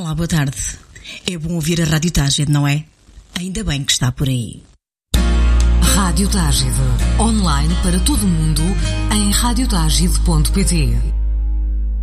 Olá, boa tarde. É bom ouvir a Rádio Tágide, não é? Ainda bem que está por aí. Rádio Tágide, online para todo o mundo, em radiotágide.pt.